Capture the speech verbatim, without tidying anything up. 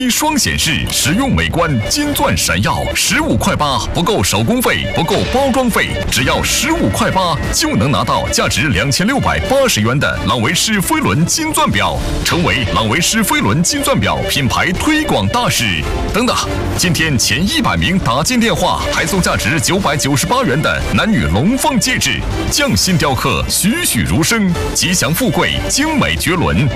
双显示，实用美观，金钻闪耀，十五块八，不够手工费，不够包装费，只要十五块八就能拿到价值两千六百八十元的朗维诗飞轮金钻表，成为朗维诗飞轮金钻表品牌推广大使。等等，今天前一百名打进电话，还送价值九百九十八元的男女龙凤戒指，匠心雕刻，栩栩如生，吉祥富贵，精美绝伦。